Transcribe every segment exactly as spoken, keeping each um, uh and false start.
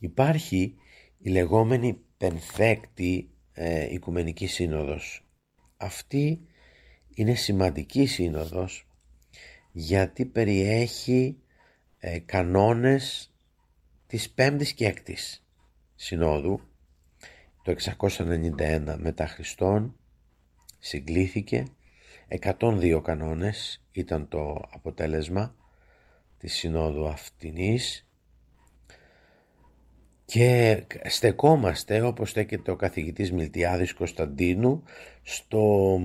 Υπάρχει η λεγόμενη πενθέκτη ε, Οικουμενική Σύνοδος. Αυτή είναι σημαντική σύνοδος γιατί περιέχει ε, κανόνες της πέμπτης και έκτης συνόδου. Το εξακόσια ενενήντα ένα μετά Χριστόν συγκλήθηκε, εκατόν δύο κανόνες ήταν το αποτέλεσμα της συνόδου αυτινής, και στεκόμαστε, όπως στέκεται ο καθηγητής Μιλτιάδης Κωνσταντίνου, στο,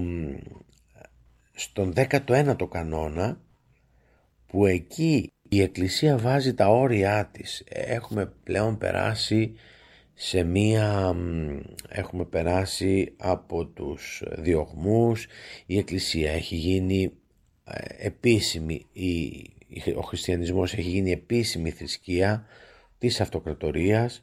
στον δέκατο ένατο κανόνα, που εκεί η Εκκλησία βάζει τα όρια της. Έχουμε πλέον περάσει σε μία, έχουμε περάσει από τους διωγμούς, η Εκκλησία έχει γίνει επίσημη, ο χριστιανισμός έχει γίνει επίσημη θρησκεία της αυτοκρατορίας,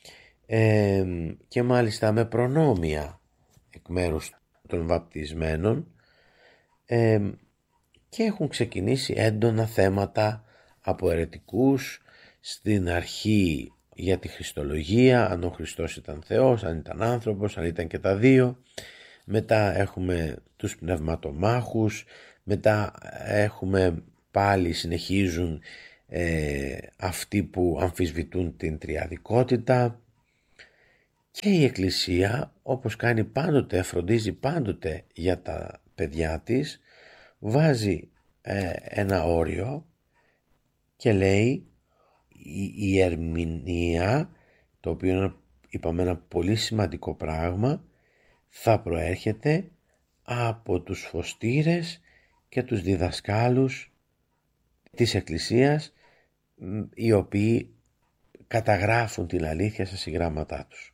ε, και μάλιστα με προνόμια εκ μέρους των βαπτισμένων, ε, και έχουν ξεκινήσει έντονα θέματα από αιρετικούς στην αρχή για τη χριστολογία, αν ο Χριστός ήταν Θεός, αν ήταν άνθρωπος, αν ήταν και τα δύο. Μετά έχουμε τους πνευματομάχους, μετά έχουμε πάλι συνεχίζουν ε, αυτοί που αμφισβητούν την τριαδικότητα, και η Εκκλησία, όπως κάνει πάντοτε, φροντίζει πάντοτε για τα παιδιά της, βάζει ε, ένα όριο και λέει η, η ερμηνεία, το οποίο είναι, είπαμε, ένα πολύ σημαντικό πράγμα, θα προέρχεται από τους φωστήρες και τους διδασκάλους της Εκκλησίας, οι οποίοι καταγράφουν την αλήθεια στα συγγράμματά τους.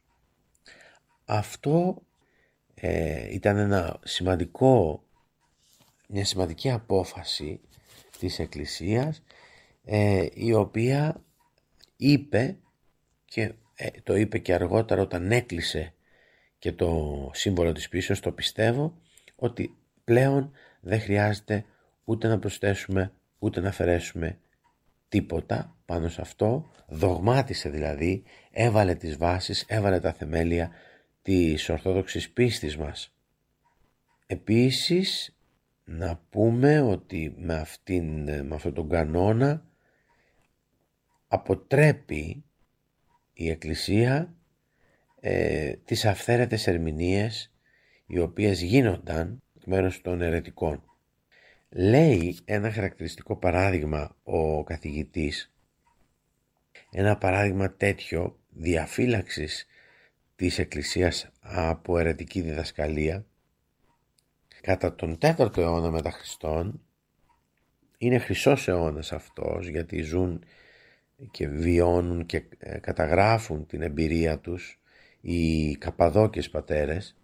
Αυτό ε, ήταν ένα σημαντικό, μια σημαντική απόφαση της Εκκλησίας, ε, η οποία είπε, και ε, το είπε και αργότερα όταν έκλεισε και το σύμβολο της πίσεως, το πιστεύω, ότι πλέον δεν χρειάζεται ούτε να προσθέσουμε ούτε να αφαιρέσουμε τίποτα πάνω σε αυτό. Δογμάτισε δηλαδή, έβαλε τις βάσεις, έβαλε τα θεμέλια της ορθόδοξης πίστης μας. Επίσης να πούμε ότι με, αυτήν, με αυτόν τον κανόνα αποτρέπει η Εκκλησία ε, τις αυθαίρετες ερμηνείες οι οποίες γίνονταν εκ μέρους των αιρετικών. Λέει ένα χαρακτηριστικό παράδειγμα ο καθηγητής, ένα παράδειγμα τέτοιο διαφύλαξης της Εκκλησίας από αιρετική διδασκαλία. Κατά τον τέταρτο αιώνα μετά Χριστόν, είναι χρυσός αιώνας αυτός, γιατί ζουν και βιώνουν και καταγράφουν την εμπειρία τους οι Καπαδόκες πατέρες.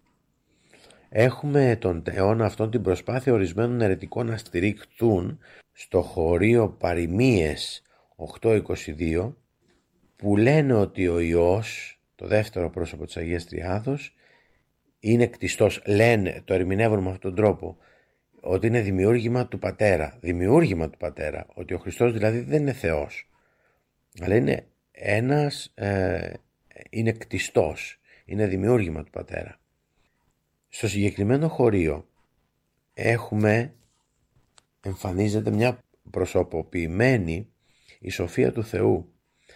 Έχουμε τον αιώνα αυτόν την προσπάθεια ορισμένων αιρετικών να στηριχτούν στο χωρίο Παροιμίες οκτώ είκοσι δύο, που λένε ότι ο Υιός, το δεύτερο πρόσωπο της Αγίας Τριάδος, είναι κτιστός. Λένε, το ερμηνεύουν με αυτόν τον τρόπο, ότι είναι δημιούργημα του Πατέρα. Δημιούργημα του Πατέρα. Ότι ο Χριστός δηλαδή δεν είναι Θεός, αλλά είναι ένας, ε, είναι κτιστός. Είναι δημιούργημα του Πατέρα. Στο συγκεκριμένο χωρίο έχουμε, εμφανίζεται μια προσωποποιημένη η σοφία του Θεού.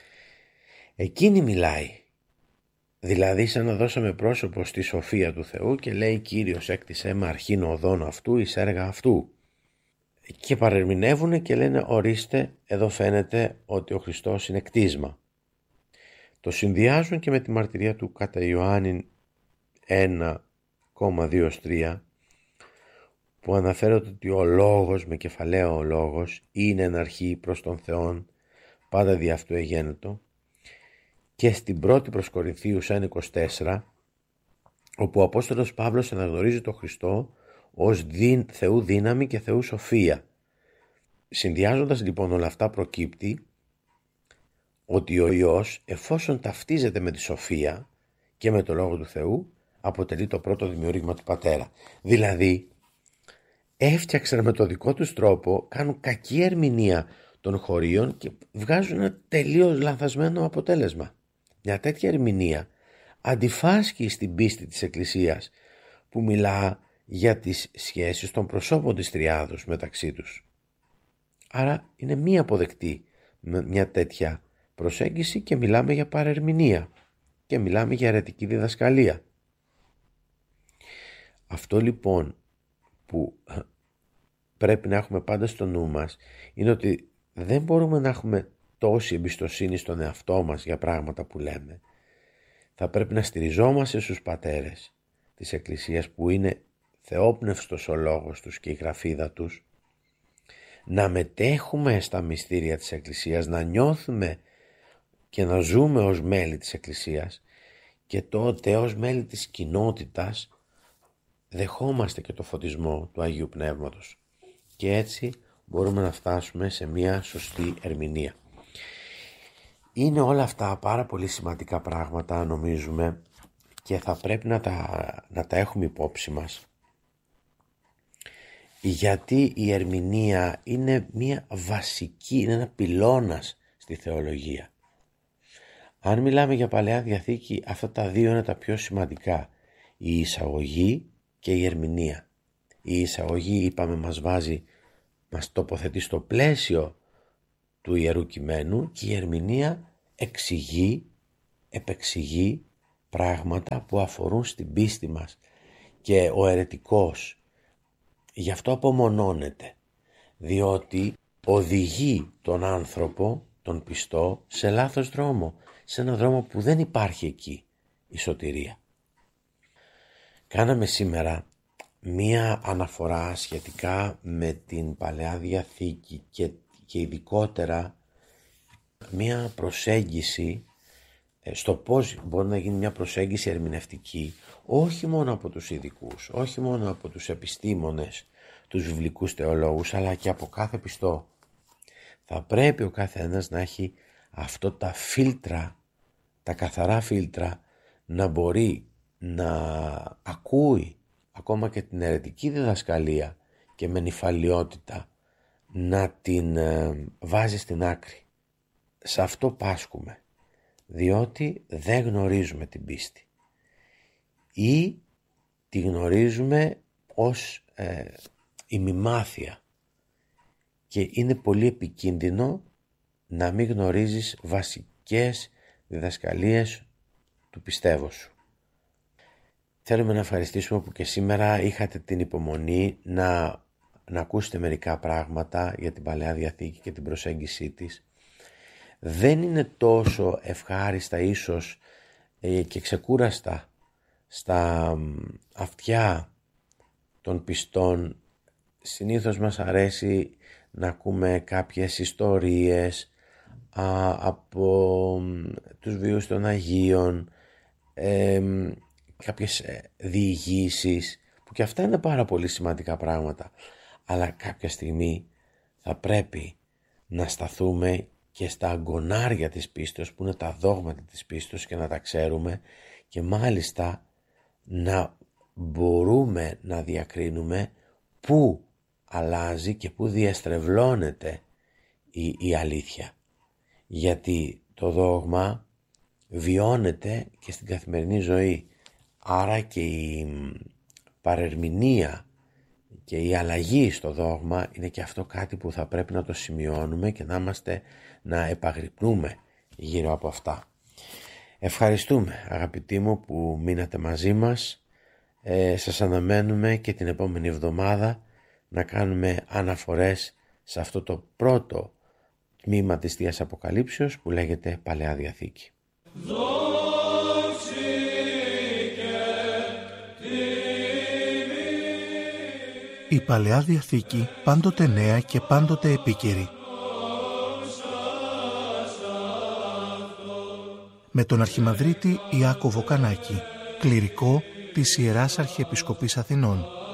Εκείνη μιλάει, δηλαδή σαν να δώσαμε πρόσωπο στη σοφία του Θεού και λέει Κύριος έκτισε με αρχήν οδόν αυτού εις έργα αυτού, και παρερμηνεύουν και λένε ορίστε, εδώ φαίνεται ότι ο Χριστός είναι κτίσμα. Το συνδυάζουν και με τη μαρτυρία του κατά Ιωάννην ένα δύο τρία, που αναφέρεται ότι ο λόγος, με κεφαλαίο ο λόγος, είναι εν αρχή προς τον Θεόν, πάντα δι' αυτού εγένετο, και στην πρώτη προς Κορινθίους ένα είκοσι τέσσερα, όπου ο Απόστολος Παύλος αναγνωρίζει τον Χριστό ως δι, Θεού δύναμη και Θεού σοφία. Συνδυάζοντας λοιπόν όλα αυτά, προκύπτει ότι ο Υιός, εφόσον ταυτίζεται με τη σοφία και με το Λόγο του Θεού, αποτελεί το πρώτο δημιούργημα του Πατέρα. Δηλαδή έφτιαξαν με το δικό τους τρόπο, κάνουν κακή ερμηνεία των χωρίων και βγάζουν ένα τελείως λανθασμένο αποτέλεσμα. Μια τέτοια ερμηνεία αντιφάσκει στην πίστη της Εκκλησίας που μιλά για τις σχέσεις των προσώπων της τριάδος μεταξύ τους. Άρα είναι μη αποδεκτή μια τέτοια προσέγγιση και μιλάμε για παρερμηνεία και μιλάμε για αιρετική διδασκαλία. Αυτό λοιπόν που πρέπει να έχουμε πάντα στο νου μας είναι ότι δεν μπορούμε να έχουμε τόση εμπιστοσύνη στον εαυτό μας για πράγματα που λέμε. Θα πρέπει να στηριζόμαστε στους πατέρες της Εκκλησίας που είναι θεόπνευστος ο λόγος τους και η γραφίδα τους, να μετέχουμε στα μυστήρια της Εκκλησίας, να νιώθουμε και να ζούμε ως μέλη της Εκκλησίας και τότε ως μέλη της κοινότητας δεχόμαστε και το φωτισμό του Αγίου Πνεύματος και έτσι μπορούμε να φτάσουμε σε μια σωστή ερμηνεία. Είναι όλα αυτά πάρα πολύ σημαντικά πράγματα νομίζουμε και θα πρέπει να τα, να τα έχουμε υπόψη μας, γιατί η ερμηνεία είναι μια βασική, είναι ένα πυλώνας στη θεολογία. Αν μιλάμε για Παλαιά Διαθήκη, αυτά τα δύο είναι τα πιο σημαντικά, η εισαγωγή και η ερμηνεία. Η εισαγωγή, είπαμε, μας βάζει, μας τοποθετεί στο πλαίσιο του Ιερού Κειμένου και η ερμηνεία εξηγεί, επεξηγεί πράγματα που αφορούν στην πίστη μας και ο αιρετικός γι' αυτό απομονώνεται, διότι οδηγεί τον άνθρωπο, τον πιστό, σε λάθος δρόμο, σε έναν δρόμο που δεν υπάρχει εκεί η σωτηρία. Κάναμε σήμερα μία αναφορά σχετικά με την Παλαιά Διαθήκη και, και ειδικότερα μία προσέγγιση στο πώς μπορεί να γίνει μια προσέγγιση ερμηνευτική, όχι μόνο από τους ειδικούς, όχι μόνο από τους επιστήμονες, τους βιβλικούς θεολόγους, αλλά και από κάθε πιστό. Θα πρέπει ο καθένας να έχει αυτό τα φίλτρα, τα καθαρά φίλτρα, να μπορεί να ακούει ακόμα και την αιρετική διδασκαλία και με νηφαλιότητα να την ε, βάζει στην άκρη. Σε αυτό πάσχουμε, διότι δεν γνωρίζουμε την πίστη ή τη γνωρίζουμε ως ε, ημιμάθεια και είναι πολύ επικίνδυνο να μην γνωρίζεις βασικές διδασκαλίες του πιστεύω σου. Θέλουμε να ευχαριστήσουμε που και σήμερα είχατε την υπομονή να, να ακούσετε μερικά πράγματα για την Παλαιά Διαθήκη και την προσέγγισή της. Δεν είναι τόσο ευχάριστα ίσως ε, και ξεκούραστα στα αυτιά των πιστών. Συνήθως μας αρέσει να ακούμε κάποιες ιστορίες α, από τους βίους των Αγίων, ε, κάποιες διηγήσεις που και αυτά είναι πάρα πολύ σημαντικά πράγματα, αλλά κάποια στιγμή θα πρέπει να σταθούμε και στα αγκονάρια της πίστης που είναι τα δόγματα της πίστης και να τα ξέρουμε και μάλιστα να μπορούμε να διακρίνουμε πού αλλάζει και πού διαστρεβλώνεται η, η αλήθεια, γιατί το δόγμα βιώνεται και στην καθημερινή ζωή, άρα και η παρερμηνεία και η αλλαγή στο δόγμα είναι και αυτό κάτι που θα πρέπει να το σημειώνουμε και να είμαστε να επαγρυπνούμε γύρω από αυτά. Ευχαριστούμε αγαπητοί μου που μείνατε μαζί μας. Ε, σας αναμένουμε και την επόμενη εβδομάδα να κάνουμε αναφορές σε αυτό το πρώτο τμήμα της Θείας Αποκαλύψεως που λέγεται Παλαιά Διαθήκη. Η Παλαιά Διαθήκη πάντοτε νέα και πάντοτε επίκαιρη. Με τον Αρχιμανδρίτη Ιάκωβο Κανάκη, κληρικό της Ιεράς Αρχιεπισκοπής Αθηνών.